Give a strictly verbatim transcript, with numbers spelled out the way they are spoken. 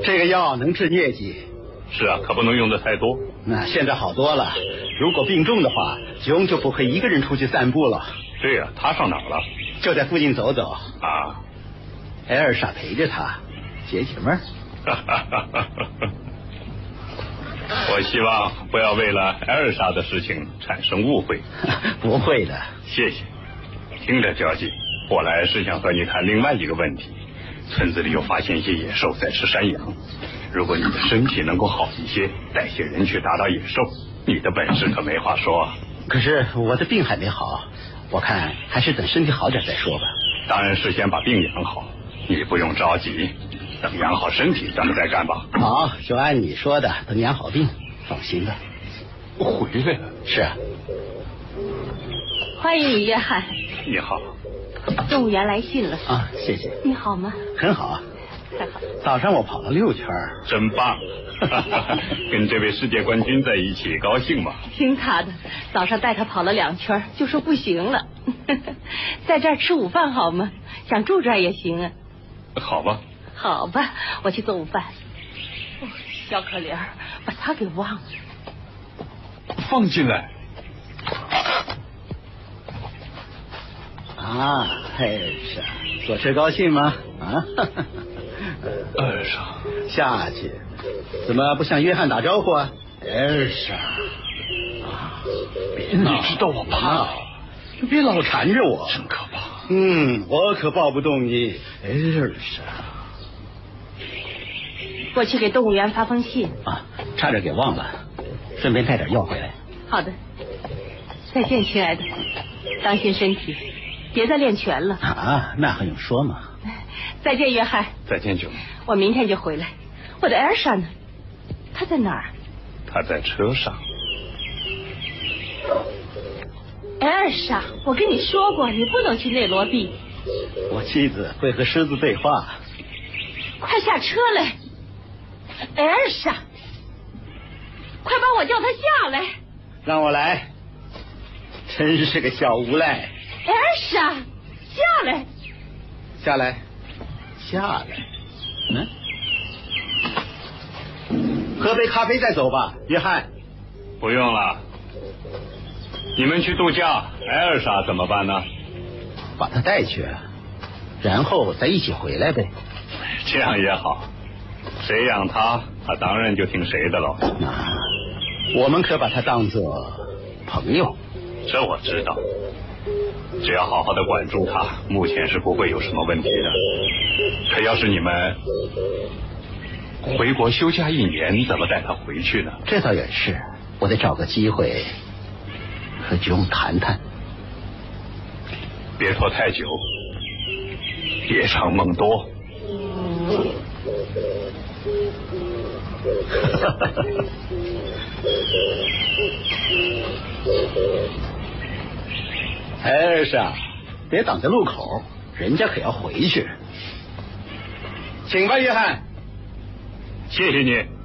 这个药能治疟疾。 是啊，可不能用的太多。 那现在好多了。如果病重的话，囧就不会一个人出去散步了。 对呀、啊，他上哪儿了？ 就在附近走走。 啊， 艾尔莎陪着他，解解闷儿。 我希望不要为了艾尔莎的事情产生误会。 不会的。 谢谢。听着，交际，我来是想和你谈另外一个问题。村子里有发现一些野兽在吃山羊，如果你的身体能够好一些，带些人去打打野兽，你的本事可没话说。 可是我的病还没好，我看还是等身体好点再说吧。 当然是先把病养好，你不用着急，等养好身体咱们再干吧。 好，就按你说的，等养好病，放心吧。 我回来了。 是啊。 欢迎你，约翰。 你好。 动物园来信了啊，谢谢。 你好吗？ 很好。 太好。 早上我跑了六圈。 真棒。跟这位世界冠军在一起高兴吗？ 听他的，早上带他跑了两圈就说不行了。在这儿吃午饭好吗？想住这儿也行啊。 好吧。 好吧，我去做午饭。哦，小可怜儿，把他给忘了。 放进来。 啊，艾尔莎，坐车高兴吗？啊， 艾尔莎， 下去。怎么不向约翰打招呼啊？艾尔莎，啊，别闹， 你知道我怕， 别老缠着我， 真可怕。 嗯，我可抱不动你，艾尔莎。 我去给动物园发封信啊，差点给忘了，顺便带点药回来。 好的，再见，亲爱的，当心身体。别再练拳了啊！那还用说吗？ 再见，约翰。 再见，九。 我明天就回来。我的艾尔莎呢？她在哪儿？ 她在车上。 艾尔莎，我跟你说过，你不能去内罗毕。 我妻子会和狮子对话。 快下车来，艾尔莎！快帮我叫她下来。 让我来。真是个小无赖。 艾尔莎，下来， 下来，下来，嗯，喝杯咖啡再走吧，约翰。 不用了，你们去度假，艾尔莎怎么办呢？ 把她带去，然后再一起回来呗。 这样也好，谁养她，她当然就听谁的喽。 啊，我们可把她当作朋友。 这我知道。只要好好的管住他，目前是不会有什么问题的。可要是你们回国休假一年，怎么带他回去呢？ 这倒也是，我得找个机会和囧谈谈。 别拖太久，夜长梦多。 艾尔莎，别挡在路口，人家可要回去。请吧，约翰。 谢谢你。